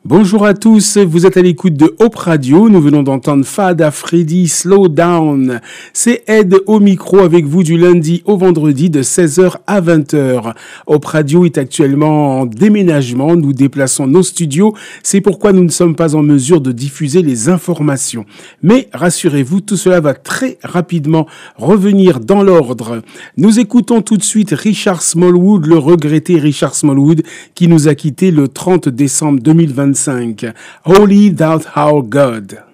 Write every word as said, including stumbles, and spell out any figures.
Bonjour à tous, vous êtes à l'écoute de Hope Radio. Nous venons d'entendre Fada Freddy Slow Down. C'est Ed au micro avec vous du lundi au vendredi de seize heures à vingt heures. Hope Radio est actuellement en déménagement. Nous déplaçons nos studios. C'est pourquoi nous ne sommes pas en mesure de diffuser les informations. Mais rassurez-vous, tout cela va très rapidement revenir dans l'ordre. Nous écoutons tout de suite Richard Smallwood, le regretté Richard Smallwood, qui nous a quittés le trente décembre deux mille vingt-cinq. Holy Thou Our God.